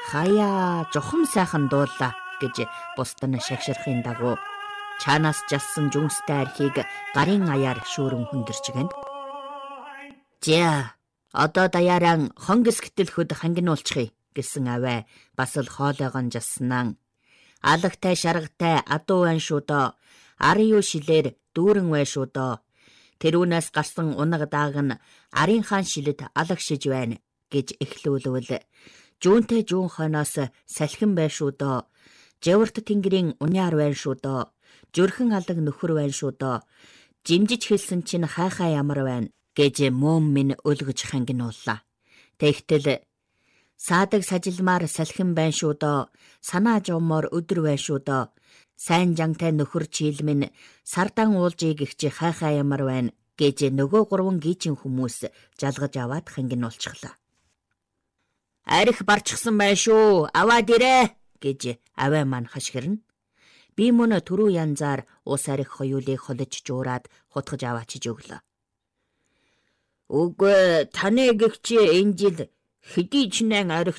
Хаяа жухам сайхан дууллаа гэж бусдын шагширхын дагуу чаанаас жалсан жүнстэй архийг гарын аяар шүүрэн хүндэрч гэнэ. За одоо даяаран хонгис гítэлхөд хангинуулчихъя гэсэн авай бас л хоолойгон жалснаа. Алагтай шаргатай адуу байна шүү доо. Арын юу шилээр дүүрэн бай шүү доо. Тэрүүнээс гарсан унаг дааг нь арын хаан шилэд алагшиж байна гэж эхлүүлвэл жүүнтэй жүүн хойноос салхин бай шүү доо. Жаварт тэнгэрийн уняар байна шүү доо. Жөрхөн алаг нөхөр байна шүү доо. Жимжиж хэлсэн чинь хайхаа ямар байна гэж мөм минь өлгөж хангинууллаа. Тэгтэл саадаг сажилмаар салхин байна шүү доо. Санаа жомоор өдөр байна шүү доо. Сайн жантай нөхөр чийл минь сардан уулжий гихчи хайхаа ямар байна гэж нөгөө гурван гийчин хүмүүс жалгаж аваад хангинуулчихлаа. Арих барчихсан байна шүү. Аваад ирээ гэж авай маань хашгирна. Би мөн түрүү янзаар ус арих хоёулыг холж жуураад хутгаж аваачиж өглөө. Үгүй таны гихчи энэ жил хэдий ч нэн арих